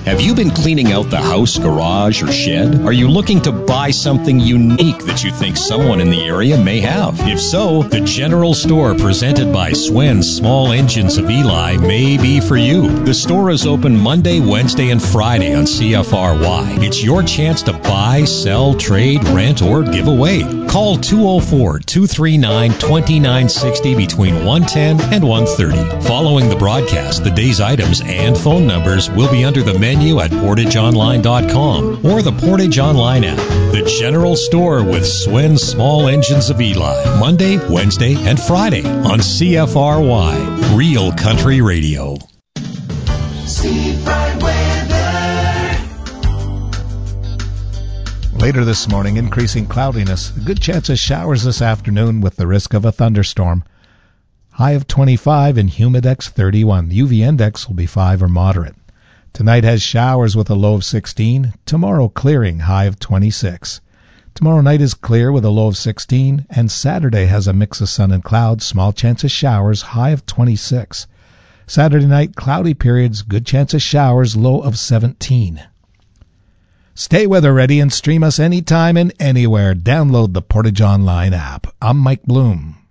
Have you been cleaning out the house, garage, or shed? Are you looking to buy something unique that you think someone in the area may have? If so, the General Store presented by Swen's Small Engines of Eli may be for you. The store is open Monday, Wednesday, and Friday on CFRY. It's your chance to buy, sell, trade, rent, or give away. Call 204-239-2960 between 1:10 and 1:30. Following the broadcast, the day's items and phone numbers will be under the menu at PortageOnline.com or the Portage Online app. The General Store with Swen's Small Engines of Eli. Monday, Wednesday, and Friday on CFRY. Real Country Radio. Seafront weather. Later this morning, increasing cloudiness. A good chance of showers this afternoon with the risk of a thunderstorm. High of 25 and Humidex 31. The UV index will be 5 or moderate. Tonight has showers with a low of 16. Tomorrow clearing, high of 26. Tomorrow night is clear with a low of 16. And Saturday has a mix of sun and clouds. Small chance of showers, high of 26. Saturday night, cloudy periods, good chance of showers, low of 17. Stay weather ready and stream us anytime and anywhere. Download the Portage Online app. I'm Mike Bloom.